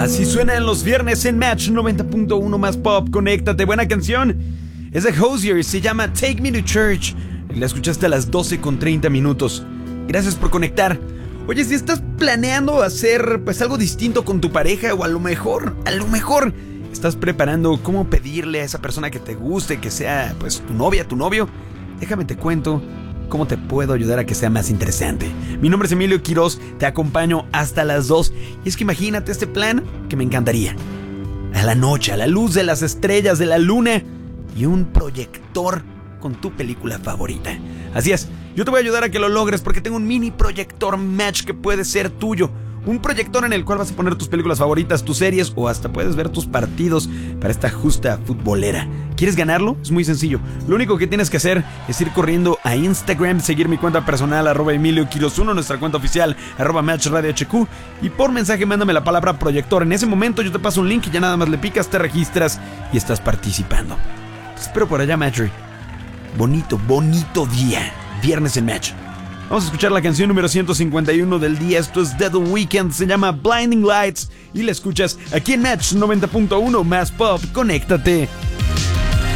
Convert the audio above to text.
Así suenan los viernes en Match 90.1 más pop. Conéctate, buena canción. Es de Hozier, se llama Take Me to Church. La escuchaste a las 12:30. Gracias por conectar. Oye, si estás planeando hacer pues algo distinto con tu pareja, o a lo mejor estás preparando cómo pedirle a esa persona que te guste, que sea pues tu novia, tu novio, déjame te cuento cómo te puedo ayudar a que sea más interesante. Mi nombre es Emilio Quiroz, te acompaño hasta las 2. Y es que imagínate este plan que me encantaría. A la noche, a la luz de las estrellas, de la luna y un proyector con tu película favorita. Así es, yo te voy a ayudar a que lo logres porque tengo un mini proyector Match que puede ser tuyo. Un proyector en el cual vas a poner tus películas favoritas, tus series o hasta puedes ver tus partidos para esta justa futbolera. ¿Quieres ganarlo? Es muy sencillo. Lo único que tienes que hacer es ir corriendo a Instagram, seguir mi cuenta personal @EmilioQuiroz1, nuestra cuenta oficial @MatchRadioHQ, y por mensaje mándame la palabra proyector. En ese momento yo te paso un link y ya nada más le picas, te registras y estás participando. Te espero por allá, Match. Bonito día. Viernes en Match. Vamos a escuchar la canción número 151 del día. Esto es The Weeknd, se llama Blinding Lights y la escuchas aquí en Match 90.1 más pop. Conéctate.